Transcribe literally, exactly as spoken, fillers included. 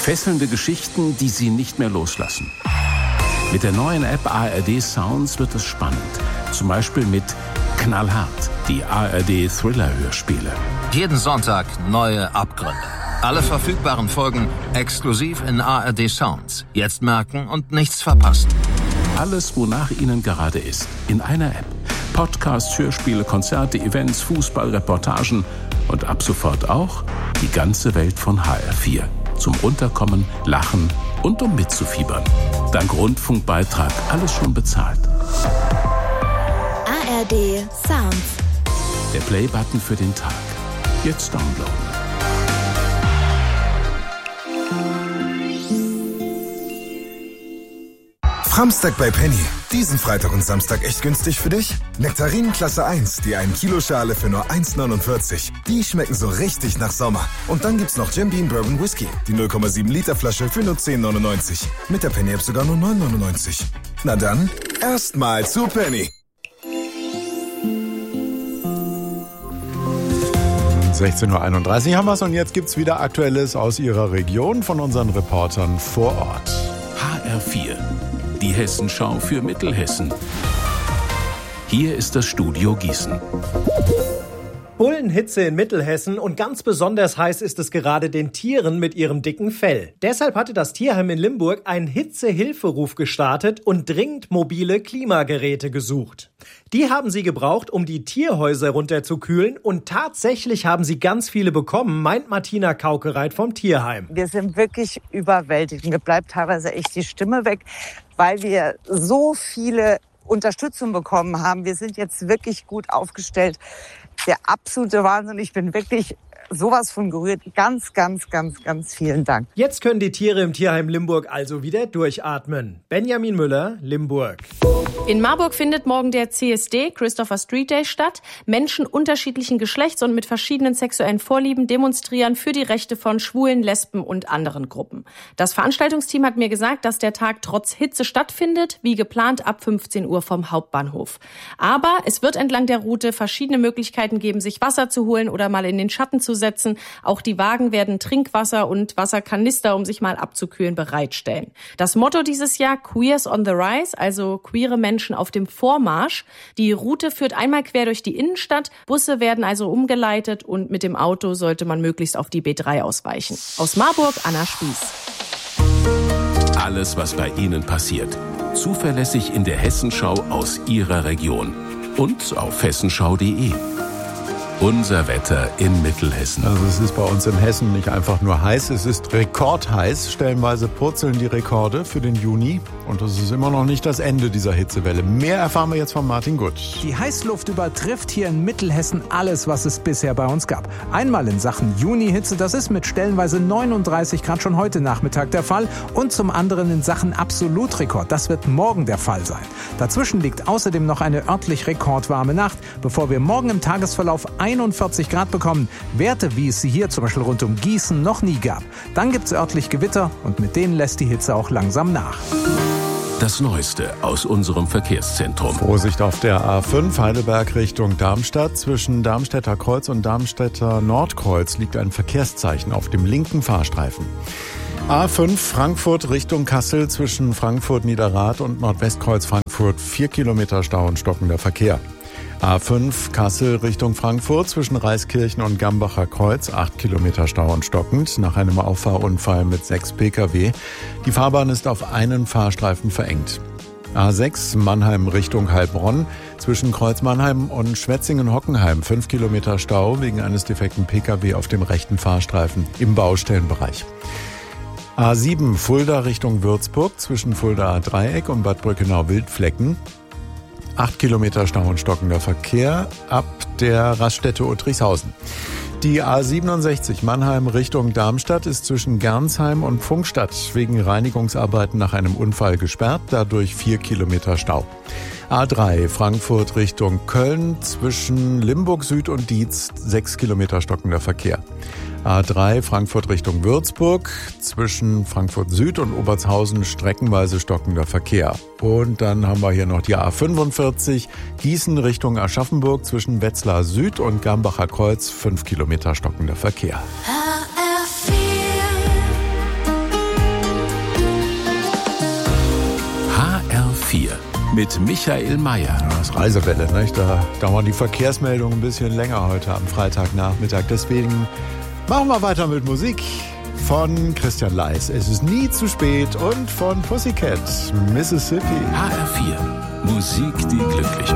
Fesselnde Geschichten, die Sie nicht mehr loslassen. Mit der neuen App A R D Sounds wird es spannend. Zum Beispiel mit Knallhart, die A R D Thriller-Hörspiele. Jeden Sonntag neue Abgründe. Alle verfügbaren Folgen exklusiv in A R D Sounds. Jetzt merken und nichts verpassen. Alles, wonach Ihnen gerade ist, in einer App. Podcasts, Hörspiele, Konzerte, Events, Fußball, Reportagen und ab sofort auch die ganze Welt von H R vier. Zum Runterkommen, Lachen und um mitzufiebern. Dank Rundfunkbeitrag alles schon bezahlt. A R D Sounds. Der Play-Button für den Tag. Jetzt downloaden. Samstag bei Penny. Diesen Freitag und Samstag echt günstig für dich? Nektarinen Klasse eins, die ein Kilo Schale für nur eins neunundvierzig. Die schmecken so richtig nach Sommer. Und dann gibt's noch Jim Beam Bourbon Whisky, die null Komma sieben Liter Flasche für nur zehn neunundneunzig. Mit der Penny App sogar nur neun neunundneunzig. Na dann, erstmal zu Penny. sechzehn Uhr einunddreißig haben wir's und jetzt gibt's wieder Aktuelles aus Ihrer Region von unseren Reportern vor Ort. H R vier. Die Hessenschau für Mittelhessen. Hier ist das Studio Gießen. Bullenhitze in Mittelhessen und ganz besonders heiß ist es gerade den Tieren mit ihrem dicken Fell. Deshalb hatte das Tierheim in Limburg einen Hitzehilferuf gestartet und dringend mobile Klimageräte gesucht. Die haben sie gebraucht, um die Tierhäuser runterzukühlen und tatsächlich haben sie ganz viele bekommen, meint Martina Kaukereit vom Tierheim. Wir sind wirklich überwältigt. Mir bleibt teilweise echt die Stimme weg, weil wir so viele Unterstützung bekommen haben. Wir sind jetzt wirklich gut aufgestellt. Der absolute Wahnsinn. Ich bin wirklich sowas von gerührt. Ganz, ganz, ganz, ganz vielen Dank. Jetzt können die Tiere im Tierheim Limburg also wieder durchatmen. Benjamin Müller, Limburg. In Marburg findet morgen der C S D, Christopher Street Day, statt. Menschen unterschiedlichen Geschlechts und mit verschiedenen sexuellen Vorlieben demonstrieren für die Rechte von Schwulen, Lesben und anderen Gruppen. Das Veranstaltungsteam hat mir gesagt, dass der Tag trotz Hitze stattfindet, wie geplant ab fünfzehn Uhr vom Hauptbahnhof. Aber es wird entlang der Route verschiedene Möglichkeiten geben, sich Wasser zu holen oder mal in den Schatten zu setzen. Auch die Wagen werden Trinkwasser und Wasserkanister, um sich mal abzukühlen, bereitstellen. Das Motto dieses Jahr: Queers on the Rise, also queere Menschen auf dem Vormarsch. Die Route führt einmal quer durch die Innenstadt. Busse werden also umgeleitet und mit dem Auto sollte man möglichst auf die B drei ausweichen. Aus Marburg, Anna Spieß. Alles, was bei Ihnen passiert. Zuverlässig in der Hessenschau aus Ihrer Region. Und auf hessenschau punkt de. Unser Wetter in Mittelhessen. Also es ist bei uns in Hessen nicht einfach nur heiß, es ist rekordheiß. Stellenweise purzeln die Rekorde für den Juni. Und das ist immer noch nicht das Ende dieser Hitzewelle. Mehr erfahren wir jetzt von Martin Gutt. Die Heißluft übertrifft hier in Mittelhessen alles, was es bisher bei uns gab. Einmal in Sachen Junihitze, das ist mit stellenweise neununddreißig Grad schon heute Nachmittag der Fall. Und zum anderen in Sachen Absolutrekord. Das wird morgen der Fall sein. Dazwischen liegt außerdem noch eine örtlich rekordwarme Nacht, bevor wir morgen im Tagesverlauf einundvierzig Grad bekommen. Werte, wie es sie hier zum Beispiel rund um Gießen noch nie gab. Dann gibt's örtlich Gewitter und mit denen lässt die Hitze auch langsam nach. Das Neueste aus unserem Verkehrszentrum. Vorsicht auf der A fünf Heidelberg Richtung Darmstadt. Zwischen Darmstädter Kreuz und Darmstädter Nordkreuz liegt ein Verkehrszeichen auf dem linken Fahrstreifen. A fünf Frankfurt Richtung Kassel zwischen Frankfurt Niederrad und Nordwestkreuz Frankfurt. Vier Kilometer Stau und stockender Verkehr. A fünf Kassel Richtung Frankfurt zwischen Reiskirchen und Gambacher Kreuz, acht Kilometer Stau und stockend nach einem Auffahrunfall mit sechs Pkw. Die Fahrbahn ist auf einen Fahrstreifen verengt. A sechs Mannheim Richtung Heilbronn zwischen Kreuz Mannheim und Schwetzingen-Hockenheim, fünf Kilometer Stau wegen eines defekten Pkw auf dem rechten Fahrstreifen im Baustellenbereich. A sieben Fulda Richtung Würzburg zwischen Fuldaer Dreieck und Bad Brückenau-Wildflecken. Acht Kilometer Stau und stockender Verkehr ab der Raststätte Uttrichshausen. Die A siebenundsechzig Mannheim Richtung Darmstadt ist zwischen Gernsheim und Pfungstadt wegen Reinigungsarbeiten nach einem Unfall gesperrt, dadurch vier Kilometer Stau. A drei Frankfurt Richtung Köln zwischen Limburg Süd und Dietz, sechs Kilometer stockender Verkehr. A drei Frankfurt Richtung Würzburg zwischen Frankfurt Süd und Obertshausen streckenweise stockender Verkehr. Und dann haben wir hier noch die A fünfundvierzig Gießen Richtung Aschaffenburg zwischen Wetzlar Süd und Gambacher Kreuz, fünf Kilometer stockender Verkehr. H R vier. mit Michael Mayer. Das ist Reisewelle, nicht? Da dauern die Verkehrsmeldungen ein bisschen länger heute am Freitagnachmittag. Deswegen machen wir weiter mit Musik von Christian Leis. Es ist nie zu spät und von Pussycat, Mississippi. H R vier. Musik, die glücklich macht.